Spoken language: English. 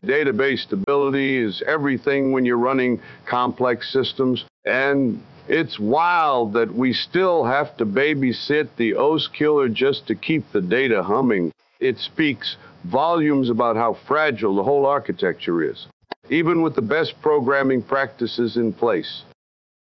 Database stability is everything when you're running complex systems. And it's wild that we still have to babysit the OS killer just to keep the data humming. It speaks volumes about how fragile the whole architecture is, even with the best programming practices in place.